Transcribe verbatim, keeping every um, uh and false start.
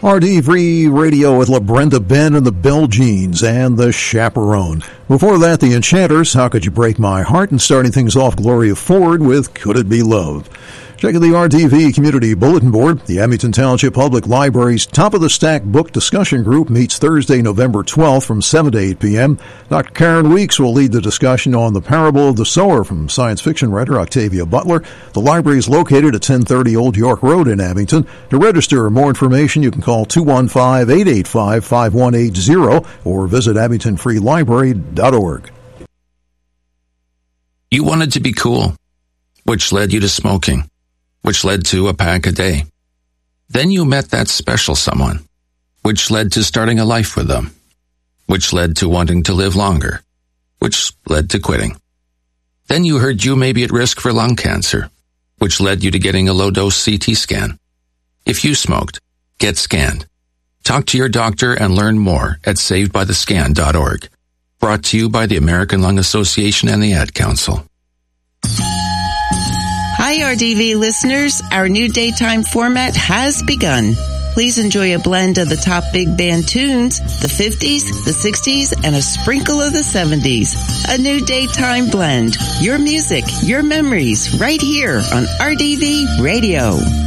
R D V Radio with La Brenda Ben and the Bill Jeans and the Chaperone. Before that, the Enchanters, How Could You Break My Heart? And starting things off, Gloria Ford with Could It Be Love? Checking the R D V Community Bulletin Board, the Abington Township Public Library's Top of the Stack Book Discussion Group meets Thursday, November twelfth from seven to eight p.m. Doctor Karen Weeks will lead the discussion on The Parable of the Sower from science fiction writer Octavia Butler. The library is located at ten thirty Old York Road in Abington. To register or more information, you can call two one five, eight eight five, five one eight zero or visit abington free library dot org. You wanted to be cool, which led you to smoking, which led to a pack a day. Then you met that special someone, which led to starting a life with them, which led to wanting to live longer, which led to quitting. Then you heard you may be at risk for lung cancer, which led you to getting a low-dose C T scan. If you smoked, get scanned. Talk to your doctor and learn more at saved by the scan dot org. Brought to you by the American Lung Association and the Ad Council. Hi, R D V listeners. Our new daytime format has begun. Please enjoy a blend of the top big band tunes, the fifties, the sixties, and a sprinkle of the seventies. A new daytime blend. Your music, your memories, right here on R D V Radio.